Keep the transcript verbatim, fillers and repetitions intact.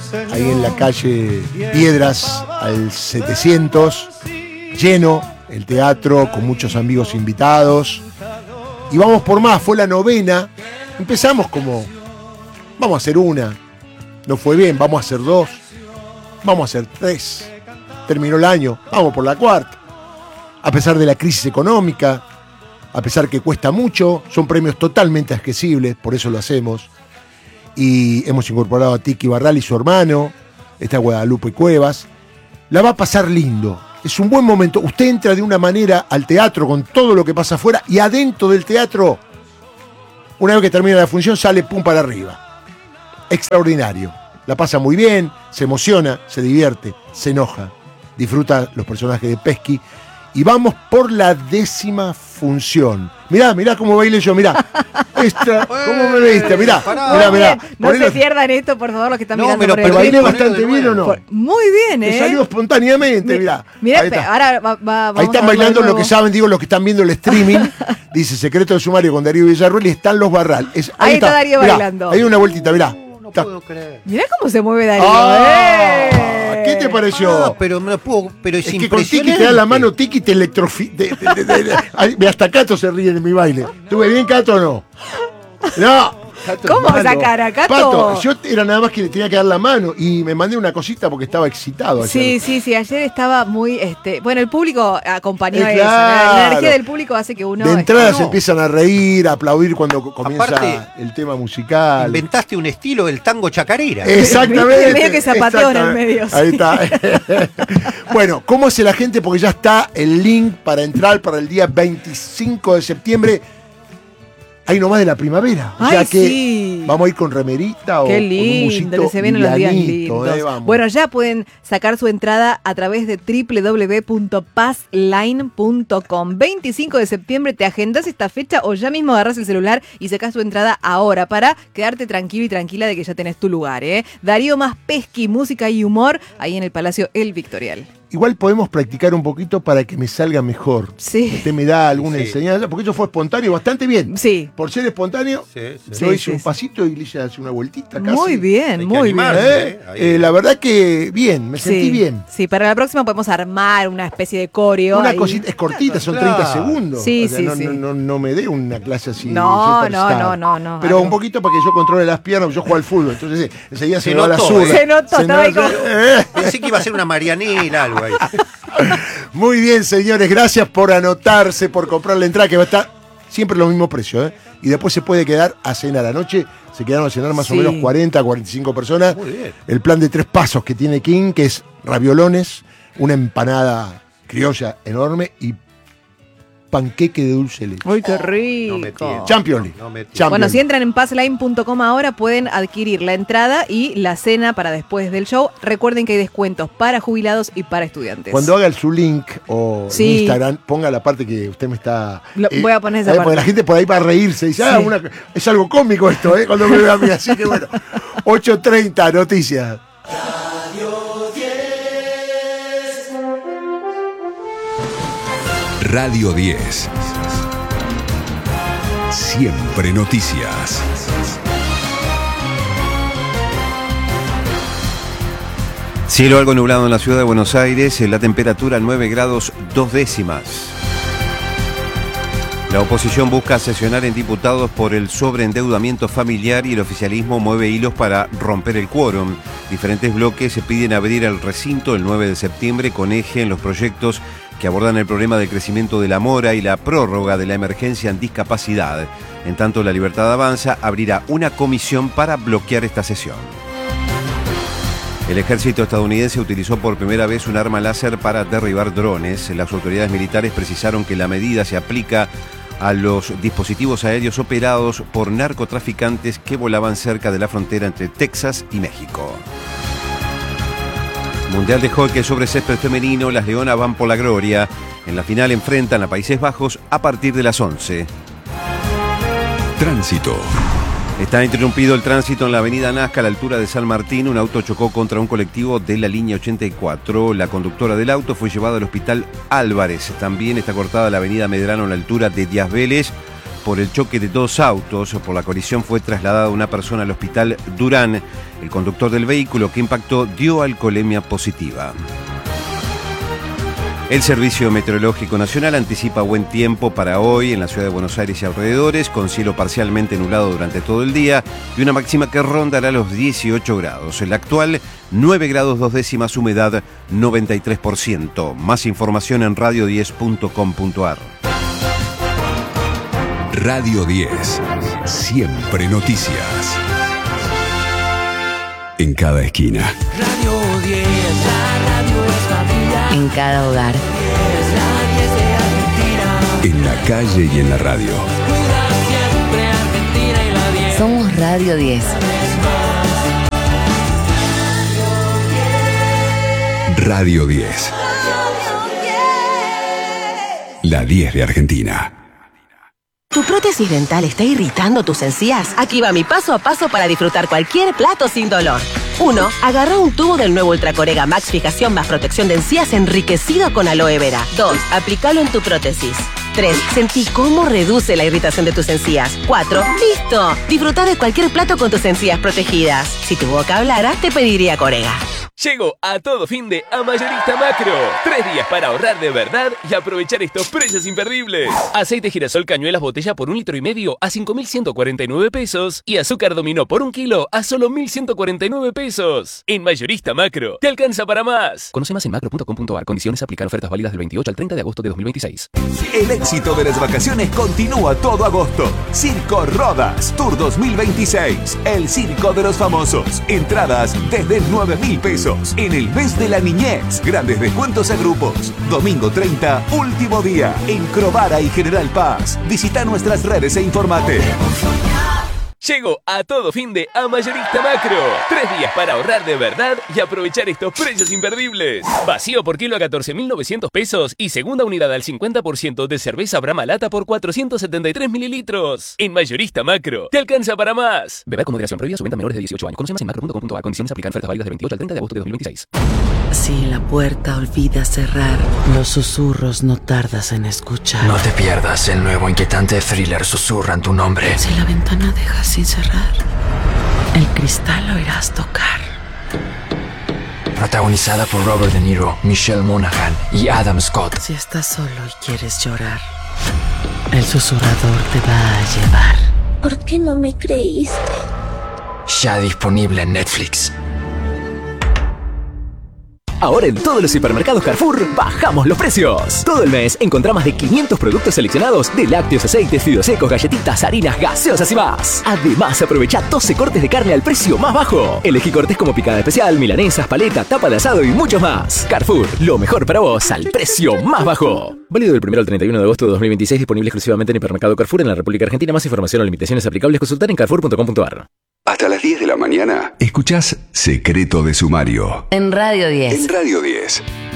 ahí en la calle Piedras al setecientos, lleno el teatro con muchos amigos invitados. Y vamos por más, fue la novena. Empezamos como, vamos a hacer una, no fue bien, vamos a hacer dos, vamos a hacer tres. Terminó el año, vamos por la cuarta. A pesar de la crisis económica, a pesar que cuesta mucho, son premios totalmente accesibles, por eso lo hacemos. Y hemos incorporado a Tiki Barral y su hermano, está Guadalupe Cuevas. La va a pasar lindo, es un buen momento. Usted entra de una manera al teatro con todo lo que pasa afuera y adentro del teatro, una vez que termina la función, sale pum para arriba. Extraordinario. La pasa muy bien, se emociona, se divierte, se enoja, disfruta los personajes de Pesky. Y vamos por la décima función. Mirá, mirá cómo bailé yo, mirá. Extra, ¿cómo me viste? Mirá, mirá, mirá. No Ponelo. se pierdan esto, por favor, los que están No, mirando me lo por ¿Pero el bailé Facebook. bastante bien o no? Por- Muy bien, Me ¿eh? salió espontáneamente, Mi- mirá. Mirá, Ahí está. ahora va, va, vamos Ahí están a verlo bailando de lo nuevo. que saben, digo, los que están viendo el streaming. Dice Secreto de Sumario con Darío Villarruel y están los Barral. Es- Ahí está Darío mirá, bailando. Ahí una vueltita, mirá. No Está. puedo creer. Mirá cómo se mueve Darío. Ah, ¡eh! ¿Qué te pareció? Ah, pero me lo puedo, pero es, Es que con Tiki impresionante. te da la mano, Tiki te electrofi... de- de- de- de- ay, hasta Cato se ríe de mi baile. ¿Estuve bien, Cato, o no? No. Cato es ¿Cómo malo. esa cara, Cato? Pato, yo era nada más que le tenía que dar la mano y me mandé una cosita porque estaba excitado ayer. Sí, sí, sí, ayer estaba muy, este, bueno, el público acompañó Eh, eso, ¿no? La claro. energía del público hace que uno... De entrada este, se empiezan a reír, a aplaudir cuando co- comienza Aparte, el tema musical. Inventaste un estilo del tango chacarera. Exactamente. Medio que zapateo en el exactamente. medio, sí. Ahí está. Bueno, ¿cómo hace la gente? Porque ya está el link para entrar para el día veinticinco de septiembre. Ahí nomás de la primavera. O Ay, sea que sí. vamos a ir con remerita o Qué con un lindo, busito que se vienen los días livianito, lindos. eh, vamos. Bueno, ya pueden sacar su entrada a través de doble u doble u doble u punto passline punto com. veinticinco de septiembre te agendas esta fecha o ya mismo agarras el celular y sacas tu entrada ahora para quedarte tranquilo y tranquila de que ya tenés tu lugar, ¿eh? Darío más Pesky, música y humor ahí en el Palacio El Victorial. Igual podemos practicar un poquito para que me salga mejor. Sí. Usted me da alguna Sí. enseñanza, porque eso fue espontáneo, bastante bien. Sí. Por ser espontáneo, Sí, sí. yo Sí, hice sí, un sí. pasito y Lilla hace una vueltita casi. Muy bien, Hay que muy bien. animarse. ¿Eh? Ahí. Eh, la verdad que bien, me sentí Sí, bien. sí, para la próxima podemos armar una especie de coreo. Una ahí. cosita, es cortita, son Claro. treinta segundos. Sí, O sea, sí, no, sí. No, no, no me dé una clase así. No, superstar. no, no, no, no. Pero Algo. un poquito para que yo controle las piernas, yo juego al fútbol. Entonces eh, enseguida se, Se me va la notó, zurda. Se notó, estaba ahí como- Eh. Pensé que iba a ser una Marianela, algo ahí. Muy bien, señores, gracias por anotarse, por comprar la entrada, que va a estar siempre los mismos precios, ¿eh? Y después se puede quedar a cenar. Anoche se quedaron a cenar más Sí. o menos cuarenta, cuarenta y cinco personas. Muy bien. El plan de tres pasos que tiene King, que es raviolones, una empanada criolla enorme y panqueque de dulce de leche. Uy, qué rico. No me tiene. Champions League. No me tiene. Champions Bueno, si League. entran en passline punto com ahora pueden adquirir la entrada y la cena para después del show. Recuerden que hay descuentos para jubilados y para estudiantes. Cuando haga el su link o en Sí. Instagram, ponga la parte que usted me está. Lo- voy a poner esa eh, parte. Porque la gente por ahí va a reírse y dice, ah, Sí. una- es algo cómico esto, ¿eh? Cuando me ve a mí. Así que bueno. ocho treinta, noticias. Radio diez. Siempre noticias. Cielo algo nublado en la ciudad de Buenos Aires, la temperatura nueve grados dos décimas. La oposición busca sesionar en diputados por el sobreendeudamiento familiar y el oficialismo mueve hilos para romper el quórum. Diferentes bloques se piden abrir el recinto el nueve de septiembre con eje en los proyectos que abordan el problema del crecimiento de la mora y la prórroga de la emergencia en discapacidad. En tanto, La Libertad Avanza abrirá una comisión para bloquear esta sesión. El ejército estadounidense utilizó por primera vez un arma láser para derribar drones. Las autoridades militares precisaron que la medida se aplica a los dispositivos aéreos operados por narcotraficantes que volaban cerca de la frontera entre Texas y México. Mundial de hockey sobre césped femenino, las Leonas van por la gloria. En la final enfrentan a Países Bajos a partir de las once. Tránsito. Está interrumpido el tránsito en la avenida Nazca a la altura de San Martín. Un auto chocó contra un colectivo de la línea ochenta y cuatro. La conductora del auto fue llevada al hospital Álvarez. También está cortada la avenida Medrano a la altura de Díaz Vélez. por el choque de dos autos. Por la colisión fue trasladada una persona al hospital Durán. El conductor del vehículo que impactó dio alcoholemia positiva. El Servicio Meteorológico Nacional anticipa buen tiempo para hoy en la ciudad de Buenos Aires y alrededores, con cielo parcialmente nublado durante todo el día y una máxima que rondará los dieciocho grados. El actual, nueve grados dos décimas, humedad noventa y tres por ciento. Más información en radio diez punto com punto ar. Radio diez. Siempre noticias. En cada esquina. Radio diez, la radio es familia. En cada hogar. En la calle y en la radio. Cuida siempre Argentina y la diez. Somos Radio diez. Radio diez. La diez de Argentina. ¿Tu prótesis dental está irritando tus encías? Aquí va mi paso a paso para disfrutar cualquier plato sin dolor. uno. Agarra un tubo del nuevo Ultracorega Max Fijación más protección de encías enriquecido con aloe vera. dos. Aplícalo en tu prótesis. tres. Sentí cómo reduce la irritación de tus encías. cuatro. ¡Listo! Disfruta de cualquier plato con tus encías protegidas. Si tu boca hablara, te pediría Corega. Llegó a todo fin de a Mayorista Macro. Tres días para ahorrar de verdad y aprovechar estos precios imperdibles. Aceite girasol cañuelas botella por un litro y medio a cinco mil ciento cuarenta y nueve pesos. Y azúcar dominó por un kilo a solo mil ciento cuarenta y nueve pesos. En Mayorista Macro, te alcanza para más. Conoce más en macro punto com punto ar. Condiciones aplicar. Ofertas válidas del veintiocho al treinta de agosto de dos mil veintiséis. El éxito de las vacaciones continúa todo agosto. Circo Rodas Tour dos mil veintiséis. El circo de los famosos. Entradas desde nueve mil pesos. En el mes de la niñez, grandes descuentos a grupos. Domingo treinta, último día, en Crovara y General Paz. Visita nuestras redes e informate. Llegó a todo fin de a Mayorista Macro. Tres días para ahorrar de verdad y aprovechar estos precios imperdibles. Vacío por kilo a catorce mil novecientos pesos y segunda unidad al cincuenta por ciento de cerveza Brahma Lata por cuatrocientos setenta y tres mililitros. En Mayorista Macro, te alcanza para más. Beber con moderación. Prohibida su venta a menores de dieciocho años. Conoce más en macro punto com punto ar. Condiciones aplican. Ofertas válidas del veintiocho al treinta de agosto de dos mil veintiséis. Si la puerta olvida cerrar, los susurros no tardas en escuchar. No te pierdas el nuevo inquietante thriller Susurran tu nombre. Si la ventana deja sin cerrar, el cristal oirás tocar. Protagonizada por Robert De Niro, Michelle Monaghan y Adam Scott. Si estás solo y quieres llorar, el susurrador te va a llevar. ¿Por qué no me creíste? Ya disponible en Netflix. Ahora en todos los supermercados Carrefour bajamos los precios. Todo el mes encontrá más de quinientos productos seleccionados de lácteos, aceites, fideos secos, galletitas, harinas, gaseosas y más. Además, aprovecha doce cortes de carne al precio más bajo. Elegí cortes como picada especial, milanesas, paleta, tapa de asado y muchos más. Carrefour, lo mejor para vos al precio más bajo. Válido del primero al treinta y uno de agosto de dos mil veintiséis, disponible exclusivamente en el hipermercado Carrefour en la República Argentina. Más información o limitaciones aplicables consultar en carrefour punto com punto ar. Hasta las diez de la mañana, escuchás Secreto de Sumario. En Radio diez. En Radio diez.